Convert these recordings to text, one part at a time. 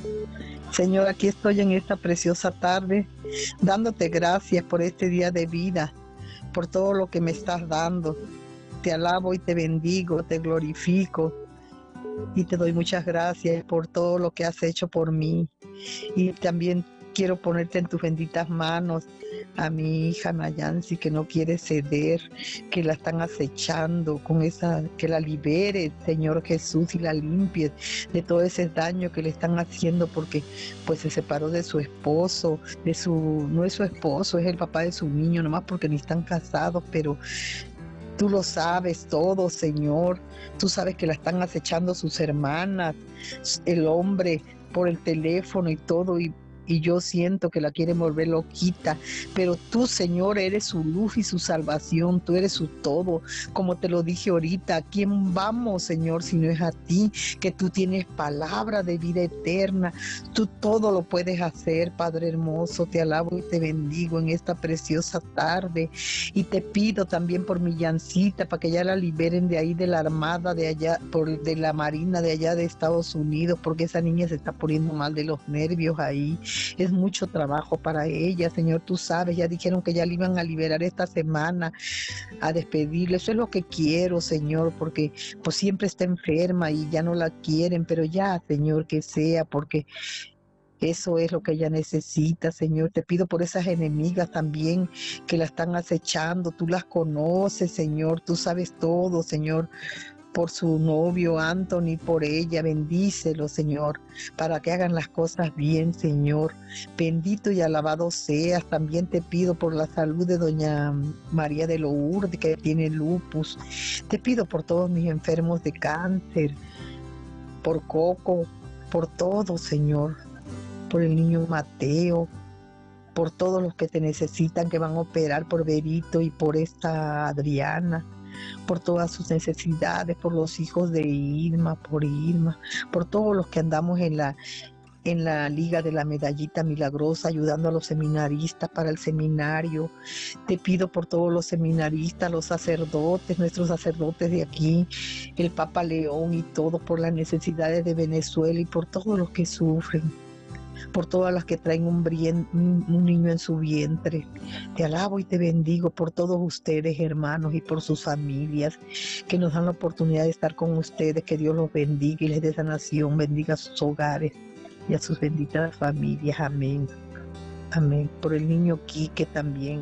Señor, aquí estoy en esta preciosa tarde, dándote gracias por este día de vida, por todo lo que me estás dando. Te alabo y te bendigo, te glorifico y te doy muchas gracias por todo lo que has hecho por mí. Y también quiero ponerte en tus benditas manos a mi hija Nayansi, que no quiere ceder, que la están acechando con esa, que la libere, Señor Jesús, y la limpie de todo ese daño que le están haciendo, porque pues se separó de su esposo, no es su esposo, es el papá de su niño, nomás porque ni están casados, pero tú lo sabes todo, Señor. Tú sabes que la están acechando sus hermanas, el hombre por el teléfono y todo, y yo siento que la quieren volver loquita, pero tú, Señor, eres su luz y su salvación, tú eres su todo, como te lo dije ahorita. ¿A quién vamos, Señor, si no es a ti? Que tú tienes palabra de vida eterna, tú todo lo puedes hacer, Padre hermoso. Te alabo y te bendigo en esta preciosa tarde, y te pido también por mi Yancita, para que ya la liberen de ahí, de la armada de allá, de la marina de allá de Estados Unidos, porque esa niña se está poniendo mal de los nervios ahí. Es mucho trabajo para ella, Señor, tú sabes, ya dijeron que ya le iban a liberar esta semana, a despedirle. Eso es lo que quiero, Señor, porque pues siempre está enferma y ya no la quieren, pero ya, Señor, que sea, porque eso es lo que ella necesita, Señor. Te pido por esas enemigas también que la están acechando. Tú las conoces, Señor. Tú sabes todo, Señor. Por su novio Anthony, por ella, bendícelo, Señor, para que hagan las cosas bien, Señor. Bendito y alabado seas. También te pido por la salud de doña María de Lourdes, que tiene lupus. Te pido por todos mis enfermos de cáncer, por Coco, por todo, Señor, por el niño Mateo, por todos los que te necesitan, que van a operar, por Berito y por esta Adriana, por todas sus necesidades, por los hijos de Irma, por todos los que andamos en la Liga de la Medallita Milagrosa, ayudando a los seminaristas para el seminario. Te pido por todos los seminaristas, los sacerdotes, nuestros sacerdotes de aquí, el Papa León y todo, por las necesidades de Venezuela y por todos los que sufren, por todas las que traen un niño en su vientre. Te alabo y te bendigo por todos ustedes, hermanos, y por sus familias, que nos dan la oportunidad de estar con ustedes. Que Dios los bendiga y les dé sanación, bendiga sus hogares y a sus benditas familias. Amén. Amén. Por el niño Quique también.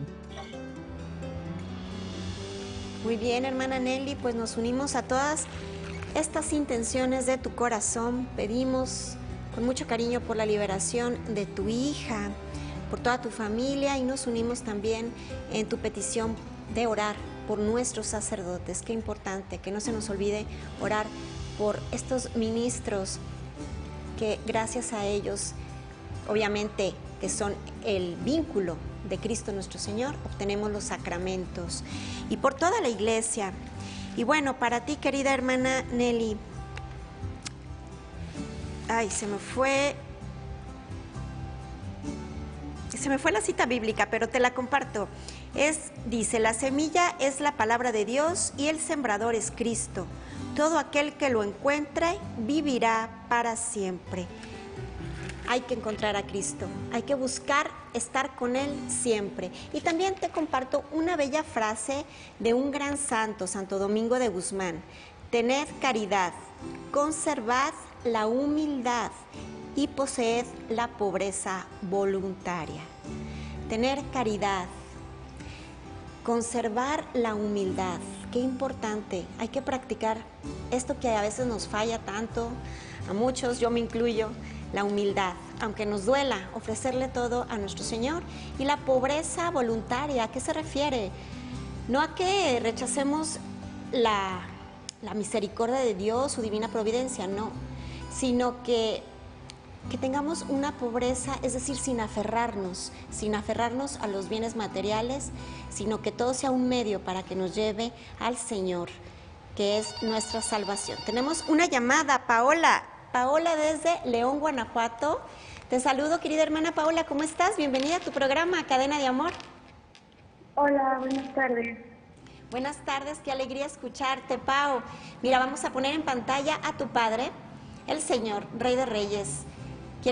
Muy bien, hermana Nelly, pues nos unimos a todas estas intenciones de tu corazón. Pedimos con mucho cariño por la liberación de tu hija, por toda tu familia, y nos unimos también en tu petición de orar por nuestros sacerdotes. Qué importante, que no se nos olvide orar por estos ministros, que gracias a ellos, obviamente, que son el vínculo de Cristo nuestro Señor, obtenemos los sacramentos, y por toda la iglesia. Y bueno, para ti, querida hermana Nelly, ay, se me fue la cita bíblica, pero te la comparto. Dice, la semilla es la palabra de Dios y el sembrador es Cristo. Todo aquel que lo encuentre vivirá para siempre. Hay que encontrar a Cristo, hay que buscar estar con Él siempre. Y también te comparto una bella frase de un gran santo, Santo Domingo de Guzmán. Tened caridad, conservad la humildad y poseed la pobreza voluntaria. Tener caridad, conservar la humildad. Qué importante, hay que practicar esto que a veces nos falla tanto, a muchos, yo me incluyo, la humildad, aunque nos duela, ofrecerle todo a nuestro Señor. Y la pobreza voluntaria, ¿a qué se refiere? No a que rechacemos la misericordia de Dios, su divina providencia, no, sino que tengamos una pobreza, es decir, sin aferrarnos a los bienes materiales, sino que todo sea un medio para que nos lleve al Señor, que es nuestra salvación. Tenemos una llamada, Paola desde León, Guanajuato. Te saludo, querida hermana Paola, ¿cómo estás? Bienvenida a tu programa, Cadena de Amor. Hola, buenas tardes. Buenas tardes, qué alegría escucharte, Pao. Mira, vamos a poner en pantalla a tu padre, el Señor, Rey de Reyes,